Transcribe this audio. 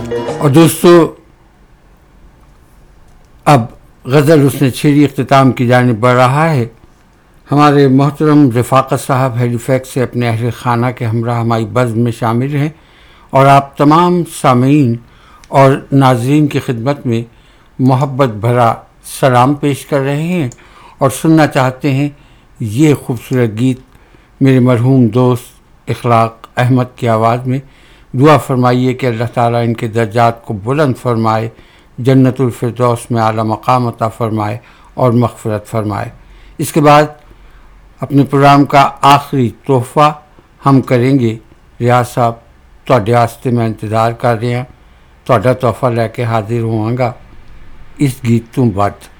और दोस्तों, अब गज़ल उसने छेड़ी इख्तिताम की जानिब बढ़ रहा है। हमारे मोहतरम रफ़ाक़त साहब हैलीफैक्स से अपने अहल खाना के हमरा हमारी बज़्म में शामिल हैं और आप तमाम सामीन और नाज़रीन की खिदमत में मोहब्बत भरा सलाम पेश कर रहे हैं और सुनना चाहते हैं ये खूबसूरत गीत मेरे मरहूम दोस्त इखलाक अहमद की आवाज़ में। दुआ फरमाइए कि अल्लाह ताला इनके दर्जात को बुलंद फरमाए, जन्नतुल फिरदौस में आला मकाम अता फरमाए और मग़फ़िरत फरमाए। इसके बाद अपने प्रोग्राम का आखिरी तोहफ़ा हम करेंगे। रियाज साहब तुहाडे वास्ते मैं इंतज़ार कर रहा, तुहाडा तोहफ़ा लैके हाजिर होवांगा इस गीत तो बाद।